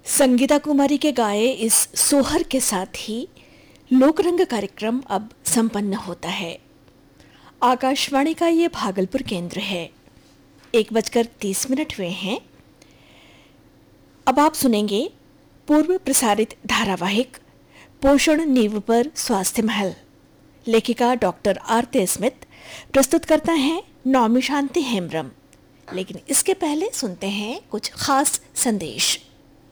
संगीता कुमारी के गाए इस सोहर के साथ ही लोकरंग कार्यक्रम अब संपन्न होता है। आकाशवाणी का ये भागलपुर केंद्र है। 1:30 हुए हैं। अब आप सुनेंगे पूर्व प्रसारित धारावाहिक पोषण नींव पर स्वास्थ्य महल। लेखिका डॉक्टर आरती स्मिथ, प्रस्तुत करता है नौमी शांति हेम्ब्रम। लेकिन इसके पहले सुनते हैं कुछ खास संदेश।